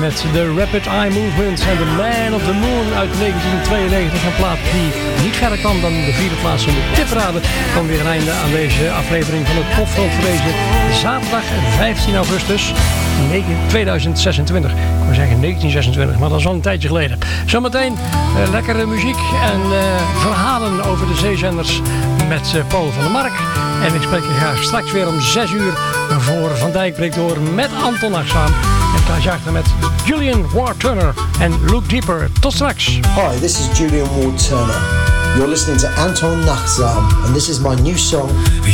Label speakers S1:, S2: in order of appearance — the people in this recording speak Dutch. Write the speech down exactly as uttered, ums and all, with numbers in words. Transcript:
S1: Met de Rapid Eye Movement en The Man of the Moon uit negentien tweeënnegentig. Een plaat die niet verder kwam dan de vierde plaats van de tipraden. Komt weer een einde aan deze aflevering van het Popfront voor deze zaterdag vijftien augustus tweeduizend zesentwintig. Ik wil zeggen negentien zesentwintig, maar dat is al een tijdje geleden. Zometeen uh, lekkere muziek en uh, verhalen over de zeezenders met uh, Paul van der Mark. En ik spreek je graag straks weer om zes uur voor Van Dijk breekt door met Anton Nachtzaam. En Klaas Jachter met Julian Ward Turner en Look Deeper. Tot straks.
S2: Hi, this is Julian Ward Turner. You're listening to Anton Nachtzaam and this is my new song